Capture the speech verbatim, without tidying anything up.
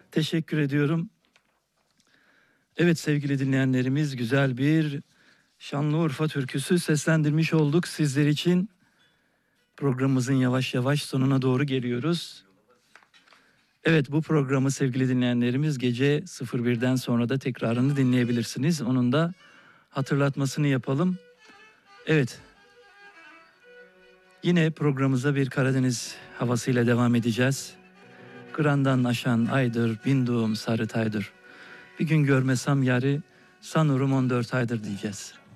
Teşekkür ediyorum. Evet sevgili dinleyenlerimiz, güzel bir Şanlıurfa türküsü seslendirmiş olduk sizler için. Programımızın yavaş yavaş sonuna doğru geliyoruz. Evet, bu programı sevgili dinleyenlerimiz gece sıfır birden sonra da tekrarını dinleyebilirsiniz. Onun da hatırlatmasını yapalım. Evet. Yine programımıza bir Karadeniz havasıyla devam edeceğiz. Kırandan aşan aydır, bin doğum sarı taydır. Bir gün görmesem yarı, sanırım on dört aydır diyeceğiz.